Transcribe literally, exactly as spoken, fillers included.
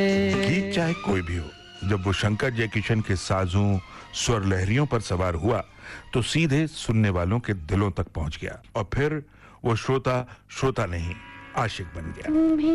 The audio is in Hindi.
गीत चाहे कोई भी हो, जब वो शंकर जयकिशन के साजों स्वर लहरियों पर सवार हुआ तो सीधे सुनने वालों के दिलों तक पहुंच गया और फिर वो श्रोता श्रोता नहीं आशिक बन गया।